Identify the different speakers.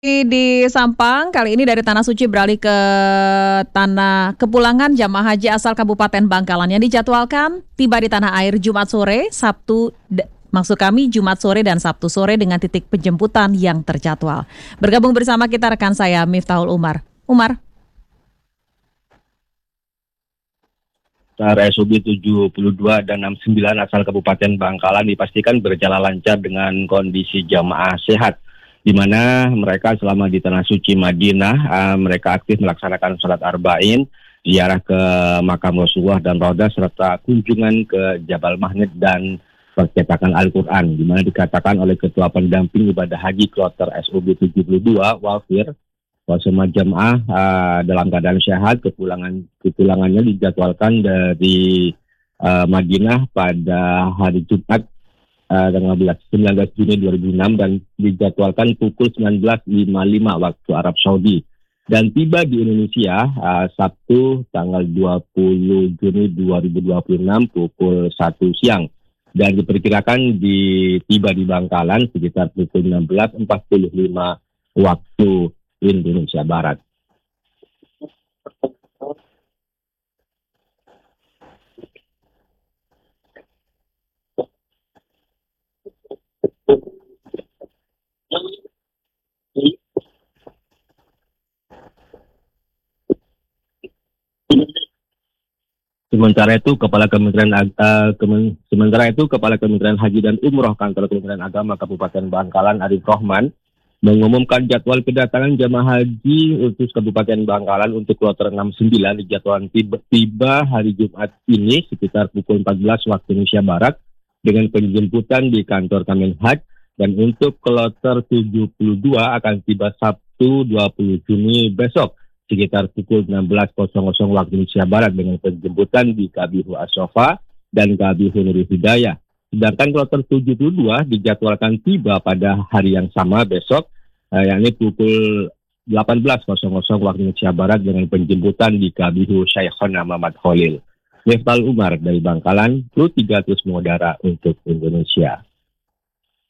Speaker 1: Di Sampang, kali ini dari Tanah Suci beralih ke tanah kepulangan jamaah haji asal Kabupaten Bangkalan yang dijadwalkan tiba di tanah air Jumat sore, maksud kami Jumat sore dan Sabtu sore dengan titik penjemputan yang terjadwal. Bergabung bersama kita rekan saya Miftahul Umar. Umar.
Speaker 2: RSUB 72 dan 69 asal Kabupaten Bangkalan dipastikan berjalan lancar dengan kondisi jamaah sehat, di mana mereka selama di Tanah Suci Madinah, mereka aktif melaksanakan sholat arba'in, ziarah ke makam Rasulullah dan Raudah, serta kunjungan ke Jabal Mahnet dan percetakan Al-Quran, di mana dikatakan oleh Ketua Pendamping Ibadah Haji Kloter SUB 72, Walfir, bahwa semua jemaah dalam keadaan sehat. Kepulangannya dijadwalkan dari Madinah pada hari Jumat tanggal 19 Juni 2006 dan dijadwalkan pukul 19.55 waktu Arab Saudi dan tiba di Indonesia Sabtu tanggal 20 Juni 2026 pukul 1 siang dan diperkirakan tiba di Bangkalan sekitar pukul 16.45 waktu Indonesia Barat. Sementara itu Kepala Kementerian Haji dan Umroh Kantor Kementerian Agama Kabupaten Bangkalan Arif Rohman mengumumkan jadwal kedatangan jamaah haji khusus Kabupaten Bangkalan untuk kloter 69 dijadwalkan tiba hari Jumat ini sekitar pukul 14 waktu Indonesia Barat dengan penjemputan di kantor Kemenhaj, dan untuk kloter 72 akan tiba Sabtu 20 Juni besok sekitar pukul 16.00 waktu Indonesia Barat dengan penjemputan di Kabihu As-Sofa dan Kabihu Nurul Hidayah. Sedangkan kloter 72 dijadwalkan tiba pada hari yang sama besok, yakni pukul 18.00 waktu Indonesia Barat dengan penjemputan di Kabihu Syekhona Muhammad Khalil. Miftahul Umar dari Bangkalan, Kru 3 terus mengudara untuk Indonesia.